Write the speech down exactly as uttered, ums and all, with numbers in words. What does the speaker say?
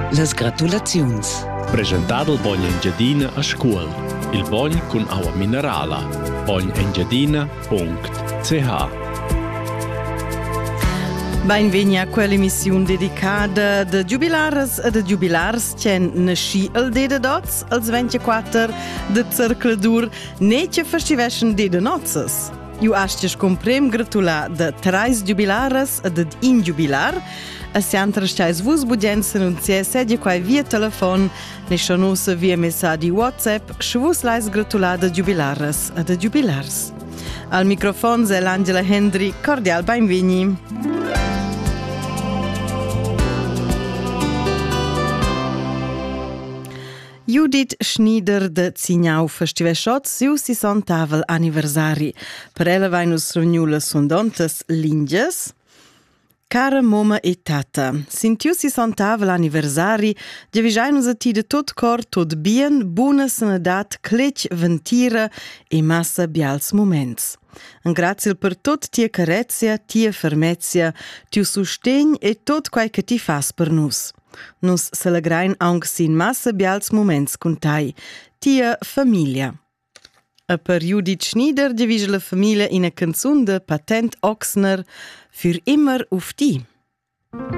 Las gratulaziuns. Presentado il Bogn Engiadina a scuol. Il Bogn con aua minerala. bogn engiadina punct c h. Benveni a quell'emissione dedicata de giubilares e de giubilars c'en nasci il de de dots, als ventiquattro de Cercladur, ne ce festiveschen de de nozzes. Iu astes comprem gratula de trais giubilares e de in giubilar, a siantra stais vus budgen s'annunzier sedia quai via telefon, ne shonusa via messaggi WhatsApp, shvus lais gratula de giubilares e de giubilars. Al microfon è l'Angela Hendry, cordial benveni. Judith Schneider de Zignau festivesciot siu si son tavel anniversari. Per ella vainus reuniula sondontes linges. Cara moma e tata, sintiu si son tavel anniversari, giavisainus a ti de tot cor, tot bien, buna sanedat, clec, ventira e massa bials moments. Un grazie per tot tia carezia, tia fermezia, tiu sustegn e tot quai che ti fas per nus. Nus celegrain aunc sin massa bials moments con tai, tia famiglia. A per Judith Schneider divise la famiglia in a canzun de Patent Ochsner für immer auf die.